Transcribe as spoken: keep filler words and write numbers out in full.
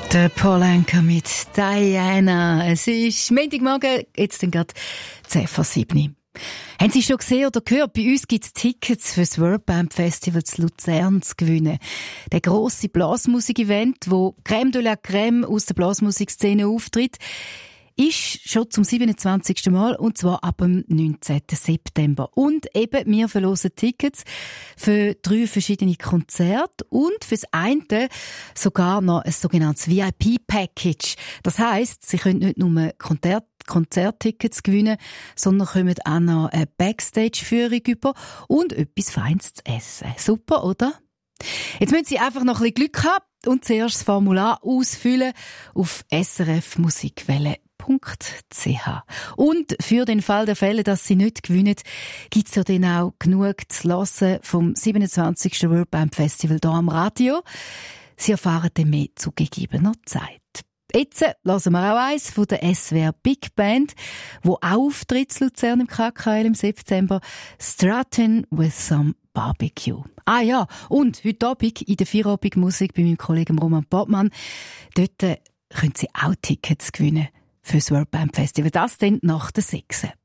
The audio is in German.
Der Paul Anka mit Diana. Es ist Montagmorgen, jetzt dann gerade zehn vor sieben. Haben Sie schon gesehen oder gehört? Bei uns gibt es Tickets für das World Band Festival zu Luzern zu gewinnen. Der grosse Blasmusik-Event, wo Crème de la Crème aus der Blasmusikszene auftritt, ist schon zum siebenundzwanzigsten Mal, und zwar ab dem neunzehnten September. Und eben, wir verlosen Tickets für drei verschiedene Konzerte und fürs eine sogar noch ein sogenanntes V I P-Package. Das heisst, Sie können nicht nur Konzert Konzerttickets gewinnen, sondern kommen auch noch eine Backstage-Führung über und etwas Feines zu essen. Super, oder? Jetzt müssen Sie einfach noch ein bisschen Glück haben und zuerst das Formular ausfüllen auf s r f musikwelle punkt c h. Und für den Fall der Fälle, dass Sie nicht gewinnen, gibt es ja dann auch genug zu hören vom siebenundzwanzigsten World Band Festival hier am Radio. Sie erfahren dann mehr zu gegebener Zeit. Jetzt hören wir auch eins von der S W R Big Band, wo auch auftritt in Luzern im K K L im September. Struttin' with some Barbecue. Ah ja, und heute Abend in der Vierabend-Musik bei meinem Kollegen Roman Portmann. Dort können Sie auch Tickets gewinnen für das World Band Festival. Das dann nach der sechs.